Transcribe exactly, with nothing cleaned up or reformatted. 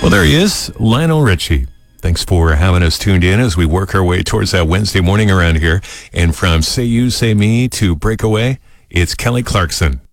Well, there he is, Lionel Richie. Thanks for having us tuned in as we work our way towards that Wednesday morning around here. And from Say You, Say Me to Breakaway, it's Kelly Clarkson.